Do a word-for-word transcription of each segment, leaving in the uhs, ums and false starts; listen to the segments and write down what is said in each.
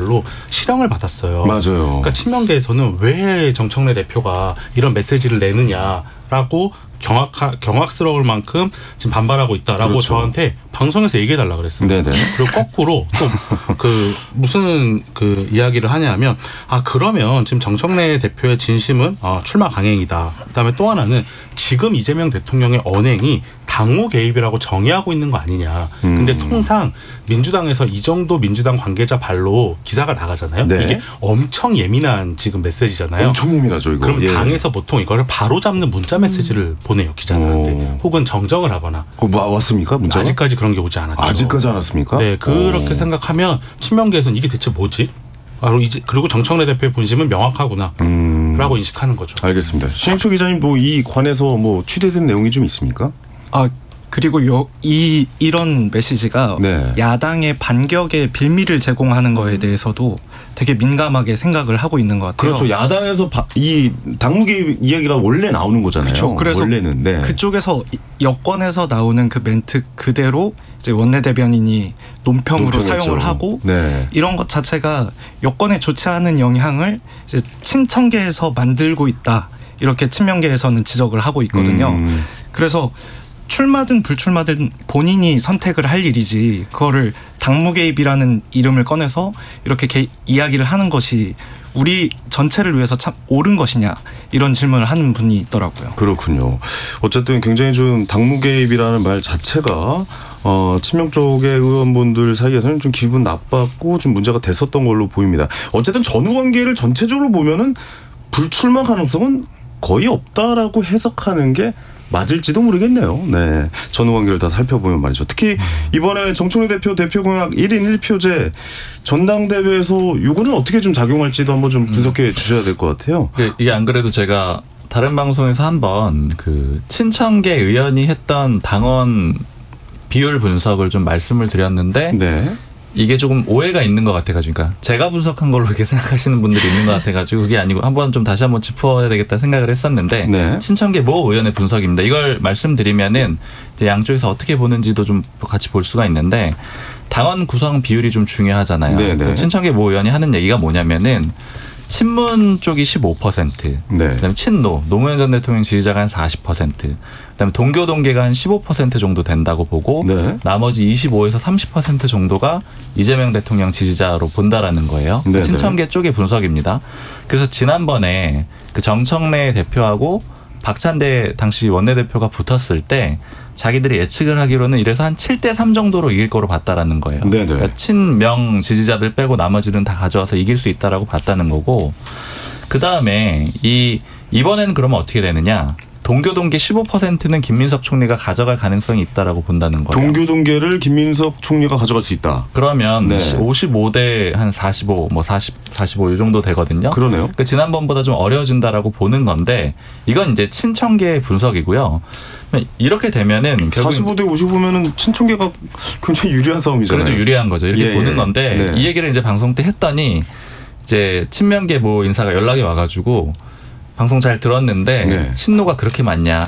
걸로 실형을 받았어요. 맞아요. 그러니까 친명계에서는 왜 정청래 대표가 이런 메시지를 내느냐라고 경악 경악스러울 만큼 지금 반발하고 있다라고 그렇죠. 저한테 방송에서 얘기해달라 그랬어요. 네네. 그리고 거꾸로 또 그 무슨 그 이야기를 하냐면 아 그러면 지금 정청래 대표의 진심은 아, 출마 강행이다. 그다음에 또 하나는 지금 이재명 대통령의 언행이 당무 개입이라고 정의하고 있는 거 아니냐. 음. 근데 통상 민주당에서 이 정도 민주당 관계자 발로 기사가 나가잖아요. 네. 이게 엄청 예민한 지금 메시지잖아요. 엄청 예민하죠 이거. 그럼 예. 당에서 보통 이거를 바로 잡는 문자 메시지를 보내요 기자들한테. 오. 혹은 정정을 하거나. 어, 뭐 왔습니까 문자가? 아직까지 그런 게 오지 않았죠. 아직까지 않았습니까? 네, 그렇게 오. 생각하면 친명계에서는 이게 대체 뭐지? 바로 이제 그리고 정청래 대표의 본심은 명확하구나. 음. 라고 인식하는 거죠. 알겠습니다. 신익초 기자님 뭐 이 관해서 뭐 취재된 내용이 좀 있습니까? 아 그리고 요, 이 이런 메시지가 네. 야당의 반격의 빌미를 제공하는 거에 대해서도 되게 민감하게 생각을 하고 있는 것 같아요. 그렇죠. 야당에서 바, 이 당무개입 이야기가 원래 나오는 거잖아요. 그렇죠. 그래서 원래는 네. 그쪽에서 여권에서 나오는 그 멘트 그대로 이제 원내대변인이 논평으로 논평했죠. 사용을 하고 네. 이런 것 자체가 여권에 좋지 않은 영향을 이제 친청계에서 만들고 있다. 이렇게 친명계에서는 지적을 하고 있거든요. 음. 그래서 출마든 불출마든 본인이 선택을 할 일이지 그거를 당무 개입이라는 이름을 꺼내서 이렇게 개, 이야기를 하는 것이 우리 전체를 위해서 참 옳은 것이냐 이런 질문을 하는 분이 있더라고요. 그렇군요. 어쨌든 굉장히 좀 당무 개입이라는 말 자체가 어, 친명 쪽의 의원분들 사이에서는 좀 기분 나빴고 좀 문제가 됐었던 걸로 보입니다. 어쨌든 전후 관계를 전체적으로 보면은 불출마 가능성은 거의 없다라고 해석하는 게 맞을지도 모르겠네요. 네. 전후 관계를 다 살펴보면 말이죠. 특히 이번에 정청래 대표 대표 공약 일 인 일 표제 전당대회에서 이거는 어떻게 좀 작용할지도 한번 좀 분석해 주셔야 될 것 같아요. 이게 안 그래도 제가 다른 방송에서 한번 그 친청계 의원이 했던 당원 비율 분석을 좀 말씀을 드렸는데 네. 이게 조금 오해가 있는 것 같아가지고 그러니까 제가 분석한 걸로 이렇게 생각하시는 분들이 있는 것 같아가지고 그게 아니고 한번 좀 다시 한번 짚어야 되겠다 생각을 했었는데 네. 친청계 모 의원의 분석입니다. 이걸 말씀드리면은 이제 양쪽에서 어떻게 보는지도 좀 같이 볼 수가 있는데 당원 구성 비율이 좀 중요하잖아요. 네, 네. 친청계 모 의원이 하는 얘기가 뭐냐면은 친문 쪽이 십오 퍼센트, 네. 그다음에 친노, 노무현 전 대통령 지지자가 한 사십 퍼센트, 그다음에 동교 동계가 한 십오 퍼센트 정도 된다고 보고 네. 나머지 이십오에서 삼십 퍼센트 정도가 이재명 대통령 지지자로 본다라는 거예요. 네, 친청계 쪽의 분석입니다. 그래서 지난번에 그 정청래 대표하고 박찬대 당시 원내대표가 붙었을 때 자기들이 예측을 하기로는 이래서 한 칠 대 삼 정도로 이길 거로 봤다라는 거예요. 네네. 그러니까 친명 지지자들 빼고 나머지는 다 가져와서 이길 수 있다라고 봤다는 거고 그다음에 이 이번에는 그러면 어떻게 되느냐. 동교 동계 십오 퍼센트는 김민석 총리가 가져갈 가능성이 있다라고 본다는 거예요. 동교 동계를 김민석 총리가 가져갈 수 있다. 그러면 네. 오십오 대 한 사십오, 뭐 사십, 사십오 이 정도 되거든요. 그러네요. 그러니까 지난번보다 좀 어려워진다라고 보는 건데 이건 이제 친청계의 분석이고요. 이렇게 되면은 사십오 대 오십오면은 친청계가 굉장히 유리한 싸움이잖아요. 그래도 유리한 거죠. 이렇게 예, 보는 예. 건데 네. 이 얘기를 이제 방송 때 했더니 이제 친명계 모 인사가 연락이 와가지고 방송 잘 들었는데 네. 친노가 그렇게 많냐.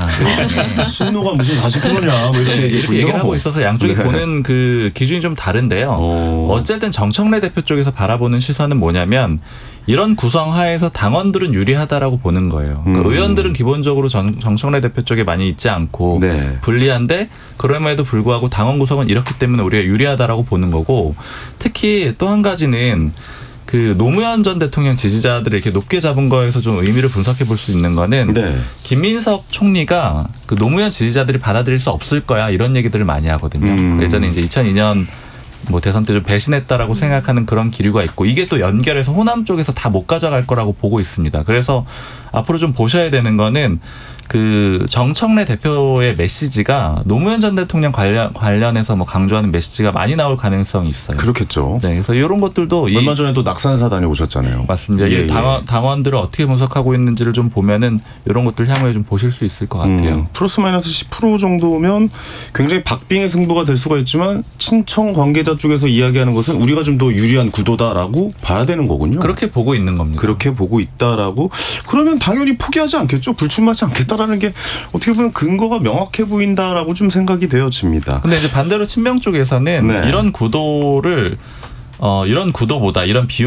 친노가 무슨 사십 퍼센트냐 뭐 이렇게, 네, 이렇게 얘기를 하고 있어서 양쪽이 네. 보는 그 기준이 좀 다른데요. 오. 어쨌든 정청래 대표 쪽에서 바라보는 시선은 뭐냐면 이런 구성하에서 당원들은 유리하다라고 보는 거예요. 그러니까 음. 의원들은 기본적으로 정, 정청래 대표 쪽에 많이 있지 않고 네. 불리한데 그럼에도 불구하고 당원 구성은 이렇기 때문에 우리가 유리하다라고 보는 거고 특히 또 한 가지는 그 노무현 전 대통령 지지자들을 이렇게 높게 잡은 거에서 좀 의미를 분석해 볼 수 있는 거는 네. 김민석 총리가 그 노무현 지지자들이 받아들일 수 없을 거야 이런 얘기들을 많이 하거든요. 음. 예전에 이제 이천이 년 뭐 대선 때 좀 배신했다라고 생각하는 그런 기류가 있고 이게 또 연결해서 호남 쪽에서 다 못 가져갈 거라고 보고 있습니다. 그래서 앞으로 좀 보셔야 되는 거는 그 정청래 대표의 메시지가 노무현 전 대통령 관련 관련해서 뭐 강조하는 메시지가 많이 나올 가능성이 있어요. 그렇겠죠. 네, 그래서 이런 것들도 얼마 이 전에 또 낙산사 다녀오셨잖아요. 맞습니다. 예, 이 당원, 당원들을 어떻게 분석하고 있는지를 좀 보면은 이런 것들 향후에 좀 보실 수 있을 것 같아요. 음, 플러스 마이너스 십 퍼센트 정도면 굉장히 박빙의 승부가 될 수가 있지만 친청 관계자 쪽에서 이야기하는 것은 우리가 좀 더 유리한 구도다라고 봐야 되는 거군요. 그렇게 보고 있는 겁니다. 그렇게 보고 있다라고 그러면 당연히 포기하지 않겠죠. 불출마하지 않겠다라는 게 어떻게 보면 근거가 명확해 보인다라고 좀 생각이 되어집니다. 근데 이제 반대로 친명 쪽에서는 네. 이런 구도를 어 이런 구도보다 이런 비율